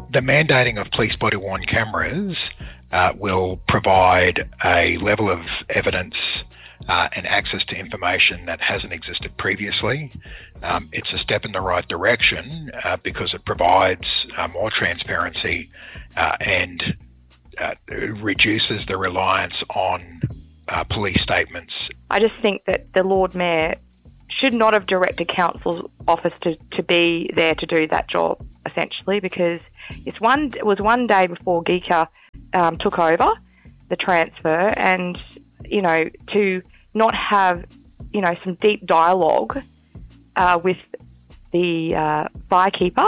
The mandating of police body-worn cameras will provide a level of evidence and access to information that hasn't existed previously. It's a step in the right direction because it provides more transparency and reduces the reliance on police statements. I just think that the Lord Mayor should not have directed Council's office to be there to do that job, essentially, because it was one day before Geeka took over the transfer, and, you know, to not have, you know, some deep dialogue with the firekeeper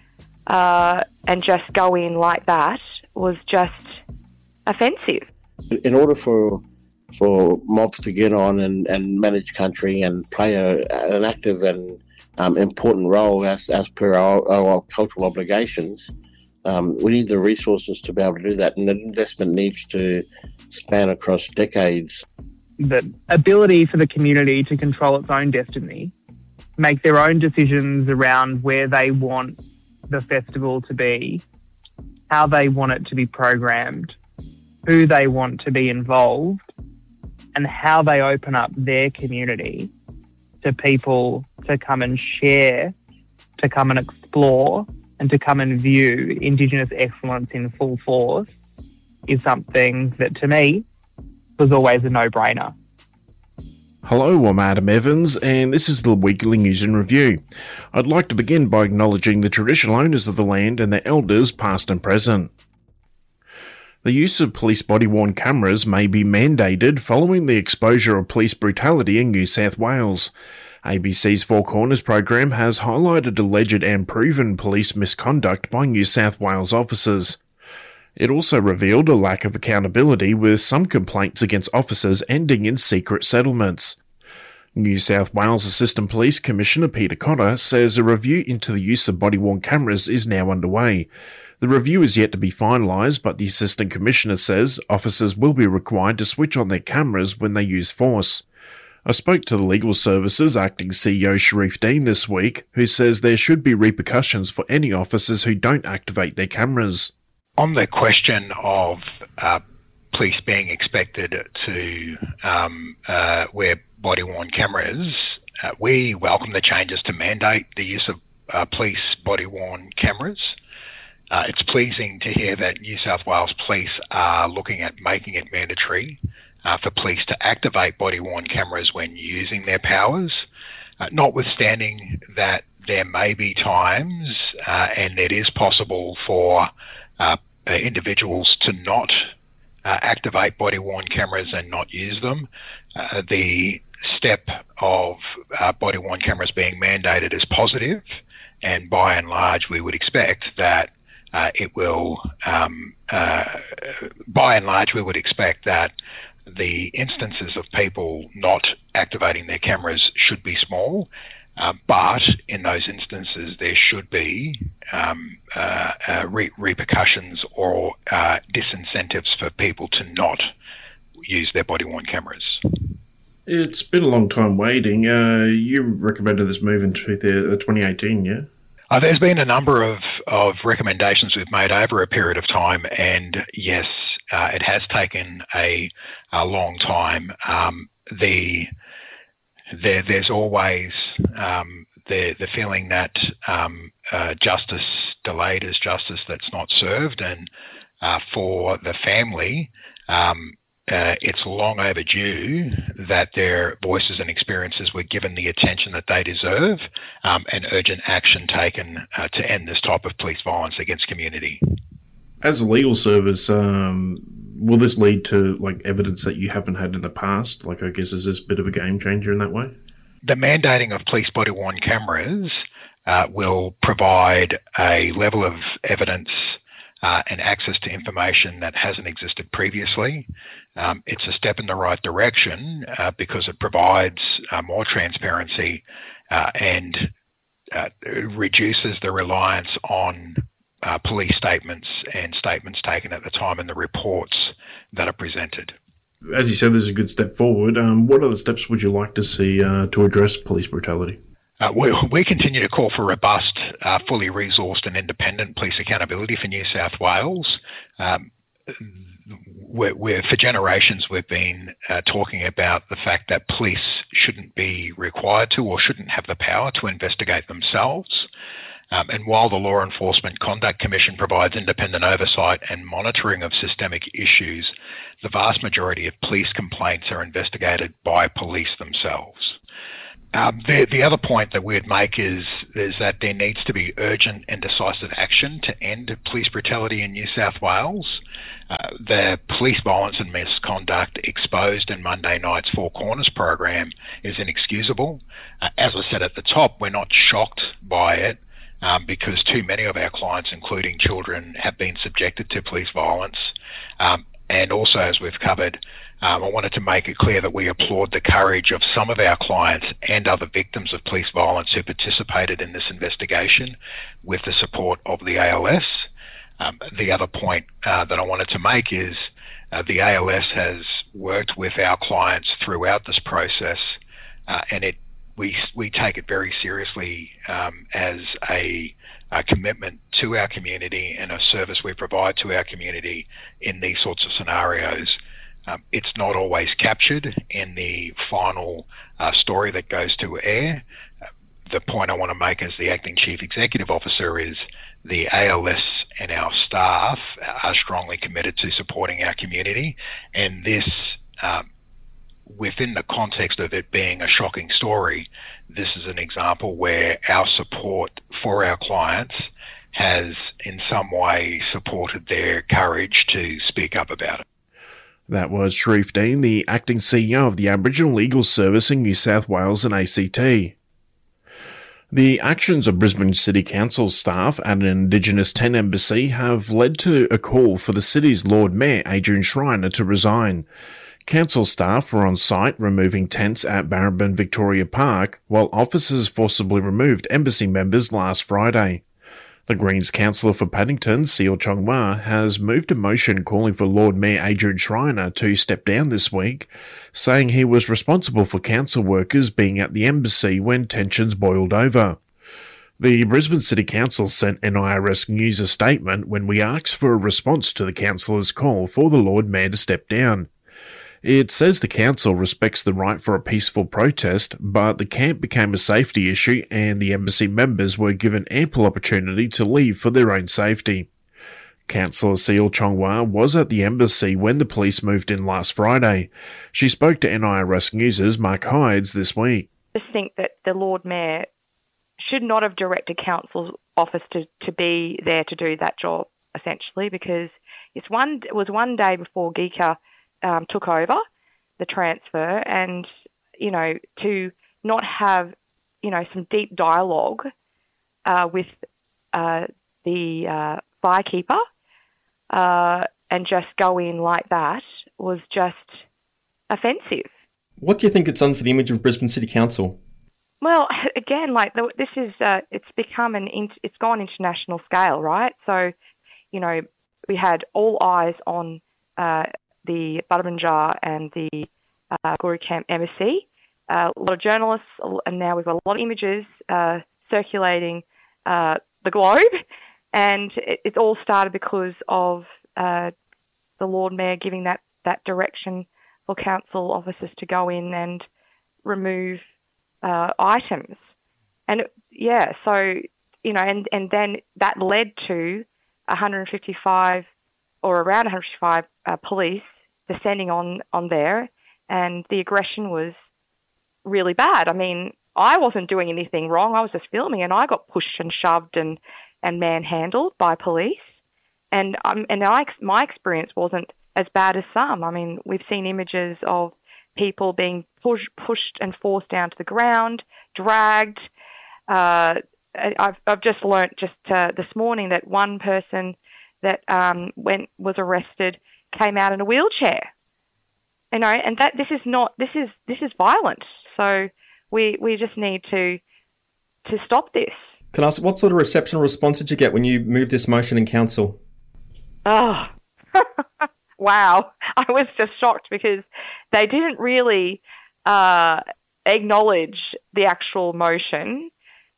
and just go in like that was just offensive. In order for mobs to get on and manage country and play an active and important role as per our cultural obligations, we need the resources to be able to do that, and the investment needs to span across decades. The ability for the community to control its own destiny, make their own decisions around where they want the festival to be, how they want it to be programmed, who they want to be involved, and how they open up their community to people to come and share, to come and explore, and to come and view Indigenous excellence in full force is something that, to me, was always a no-brainer. Hello, I'm Adam Evans, and this is the Weekly News and Review. I'd like to begin by acknowledging the traditional owners of the land and their elders, past and present. The use of police body-worn cameras may be mandated following the exposure of police brutality in New South Wales. ABC's Four Corners program has highlighted alleged and proven police misconduct by New South Wales officers. It also revealed a lack of accountability, with some complaints against officers ending in secret settlements. New South Wales Assistant Police Commissioner Peter Cotter says a review into the use of body-worn cameras is now underway. The review is yet to be finalised, but the Assistant Commissioner says officers will be required to switch on their cameras when they use force. I spoke to the Legal Services Acting CEO Sharif Dean this week, who says there should be repercussions for any officers who don't activate their cameras. On the question of police being expected to wear body-worn cameras, we welcome the changes to mandate the use of police body-worn cameras. It's pleasing to hear that New South Wales Police are looking at making it mandatory for police to activate body-worn cameras when using their powers, notwithstanding that there may be times, and it is possible for individuals to not activate body-worn cameras and not use them. The step of body-worn cameras being mandated is positive, and by and large we would expect that the instances of people not activating their cameras should be small, but in those instances there should be repercussions or disincentives for people to not use their body-worn cameras. It's been a long time waiting. You recommended this move in 2018, yeah? There's been a number of recommendations we've made over a period of time, and yes, it has taken a long time. There's always the feeling that justice delayed is justice that's not served, and for the family, it's long overdue that their voices and experiences were given the attention that they deserve, and urgent action taken to end this type of police violence against community. As a legal service, will this lead to evidence that you haven't had in the past? I guess, is this a bit of a game changer in that way? The mandating of police body-worn cameras will provide a level of evidence and access to information that hasn't existed previously. It's a step in the right direction because it provides more transparency and reduces the reliance on police statements and statements taken at the time and the reports that are presented. As you said, this is a good step forward. What other steps would you like to see to address police brutality? We continue to call for robust fully resourced and independent police accountability for New South Wales. For generations we've been talking about the fact that police shouldn't be required to or shouldn't have the power to investigate themselves. And while the Law Enforcement Conduct Commission provides independent oversight and monitoring of systemic issues, the vast majority of police complaints are investigated by police themselves. The other point that we'd make is that there needs to be urgent and decisive action to end police brutality in New South Wales. The police violence and misconduct exposed in Monday night's Four Corners program is inexcusable. As I said at the top, we're not shocked by it because too many of our clients, including children, have been subjected to police violence. And also, as we've covered, I wanted to make it clear that we applaud the courage of some of our clients and other victims of police violence who participated in this investigation with the support of the ALS. The other point that I wanted to make is the ALS has worked with our clients throughout this process, and we take it very seriously as a commitment to our community and a service we provide to our community in these sorts of scenarios. It's not always captured in the final story that goes to air. The point I want to make as the Acting Chief Executive Officer is the ALS and our staff are strongly committed to supporting our community, and this within the context of it being a shocking story, this is an example where our support for our clients has in some way supported their courage to speak up about it. That was Sharif Dean, the Acting CEO of the Aboriginal Legal Service in New South Wales and ACT. The actions of Brisbane City Council staff at an Indigenous 10 embassy have led to a call for the city's Lord Mayor, Adrian Schreiner, to resign. Council staff were on site removing tents at Barrabin Victoria Park, while officers forcibly removed embassy members last Friday. The Greens councillor for Paddington, Seal Chongwa, has moved a motion calling for Lord Mayor Adrian Schreiner to step down this week, saying he was responsible for council workers being at the embassy when tensions boiled over. The Brisbane City Council sent NIRS News a statement when we asked for a response to the councillor's call for the Lord Mayor to step down. It says the council respects the right for a peaceful protest, but the camp became a safety issue and the embassy members were given ample opportunity to leave for their own safety. Councillor Seal Chongwa was at the embassy when the police moved in last Friday. She spoke to NIRS News' Mark Hydes this week. I just think that the Lord Mayor should not have directed council's office to be there to do that job, essentially, because it was one day before Geeka took over the transfer, and to not have some deep dialogue with the firekeeper and just go in like that was just offensive. What do you think it's done for the image of Brisbane City Council? Well, again, this is it's become it's gone international scale, right? So, we had all eyes on the Butterbunjar and the Guru Camp embassy. A lot of journalists, and now we've got a lot of images circulating the globe, and it all started because of the Lord Mayor giving that direction for council officers to go in and remove items. And and then that led to 155 or around 155 police descending on there, and the aggression was really bad. I mean, I wasn't doing anything wrong. I was just filming, and I got pushed and shoved and manhandled by police. And my experience wasn't as bad as some. I mean, we've seen images of people being pushed and forced down to the ground, dragged. I've just learnt this morning that one person that was arrested came out in a wheelchair. And that this is violent. So we just need to stop this. Can I ask, what sort of reception or response did you get when you moved this motion in council? Oh, wow. I was just shocked because they didn't really acknowledge the actual motion.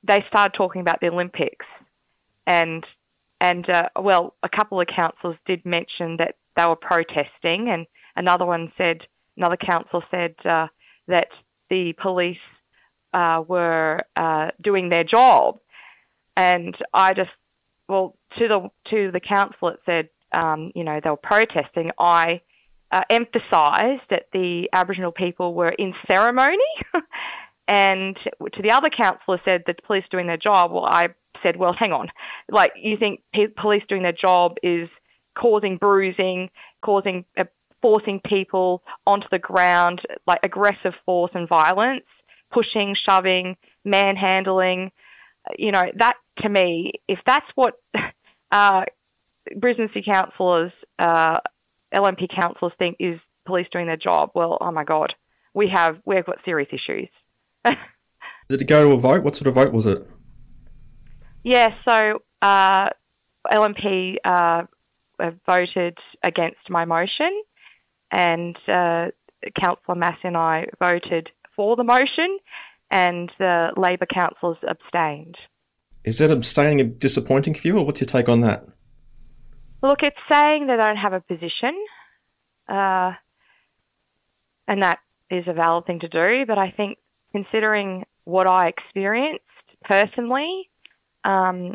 they started talking about the Olympics, and a couple of councillors did mention that they were protesting, and another councillor said that the police were doing their job, and to the council it said, they were protesting. I emphasised that the Aboriginal people were in ceremony, and to the other councillor said that the police doing their job. Well, I said, well, hang on, like you think police doing their job is causing bruising, forcing people onto the ground, like aggressive force and violence, pushing, shoving, manhandling. That to me, if that's what Brisbane City councillors, LNP councillors think is police doing their job, well, oh my God, we've got serious issues. Did it go to a vote? What sort of vote was it? Yeah, so LNP voted against my motion, and Councillor Massey and I voted for the motion, and the Labor councillors abstained. Is that abstaining disappointing for you, or what's your take on that? Look, it's saying they don't have a position, and that is a valid thing to do, but I think considering what I experienced personally, and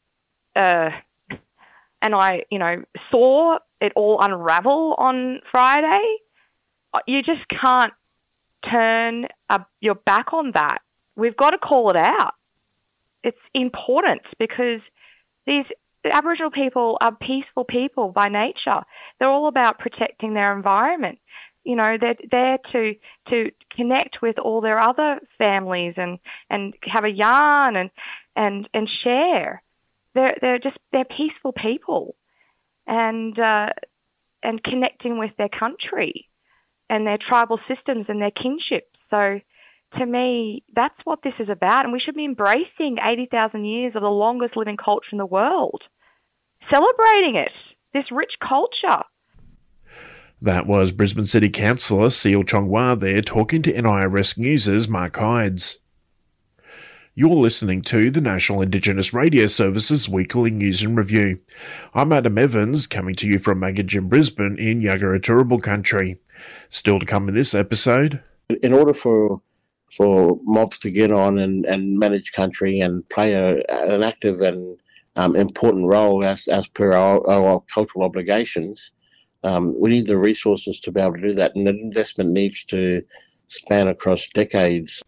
I, saw it all unravel on Friday, you just can't turn your back on that. We've got to call it out. It's important because the Aboriginal people are peaceful people by nature. They're all about protecting their environment. They're there to connect with all their other families and have a yarn and share. They're peaceful people, and connecting with their country and their tribal systems and their kinship. So to me, that's what this is about, and we should be embracing 80,000 years of the longest living culture in the world, celebrating it, this rich culture. That was Brisbane City Councillor Seal Chongwa there talking to NIRS News' Mark Hydes. You're listening to the National Indigenous Radio Service's Weekly News and Review. I'm Adam Evans, coming to you from Magidgin, Brisbane in Yagara Turrbal country. Still to come in this episode. In order for mobs to get on and manage country and play an active and important role as per our cultural obligations, we need the resources to be able to do that, and the investment needs to span across decades.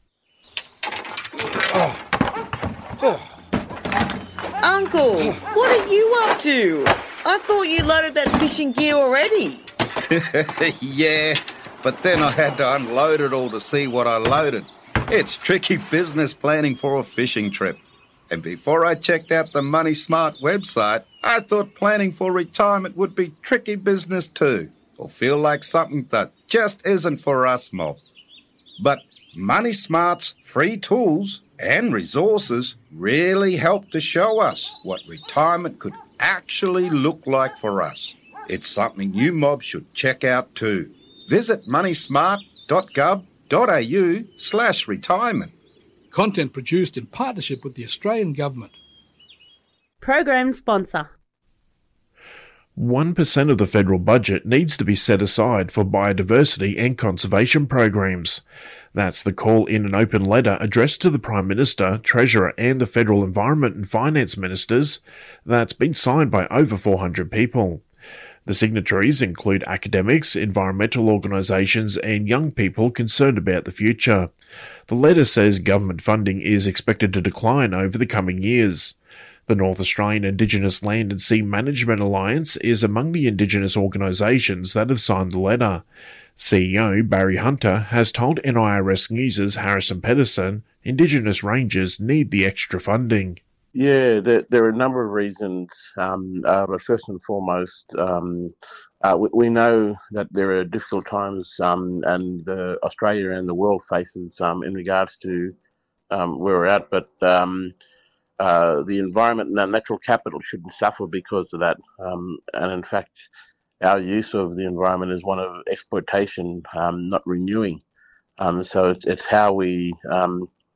Uncle, what are you up to? I thought you loaded that fishing gear already. Yeah, but then I had to unload it all to see what I loaded. It's tricky business planning for a fishing trip. And before I checked out the Money Smart website, I thought planning for retirement would be tricky business too, or feel like something that just isn't for us mob. But Money Smart's free tools and resources really help to show us what retirement could actually look like for us. It's something you mob should check out too. Visit moneysmart.gov.au/retirement. Content produced in partnership with the Australian Government. Program sponsor. 1% of the federal budget needs to be set aside for biodiversity and conservation programs. That's the call in an open letter addressed to the Prime Minister, Treasurer and the Federal Environment and Finance Ministers that's been signed by over 400 people. The signatories include academics, environmental organisations and young people concerned about the future. The letter says government funding is expected to decline over the coming years. The North Australian Indigenous Land and Sea Management Alliance is among the Indigenous organisations that have signed the letter. CEO Barry Hunter has told NIRS News' Harrison Pedersen Indigenous rangers need the extra funding. Yeah, there are a number of reasons, but first and foremost, we know that there are difficult times, and Australia and the world faces in regards to where we're at, but the environment and our natural capital shouldn't suffer because of that. And in fact, our use of the environment is one of exploitation, not renewing. So it's how we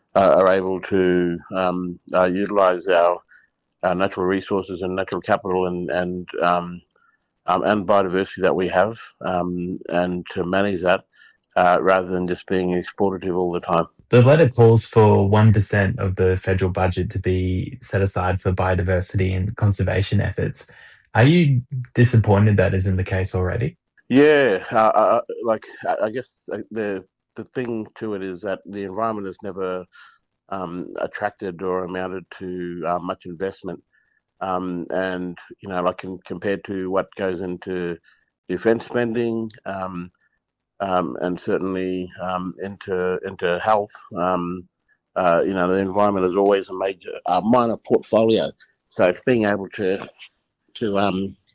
are able to utilise our natural resources and natural capital and biodiversity that we have, and to manage that rather than just being exploitative all the time. The letter calls for 1% of the federal budget to be set aside for biodiversity and conservation efforts. Are you disappointed that isn't the case already? Yeah, I guess the thing to it is that the environment has never attracted or amounted to much investment, and compared to what goes into defence spending, and certainly into health, the environment is always a minor portfolio. So it's being able to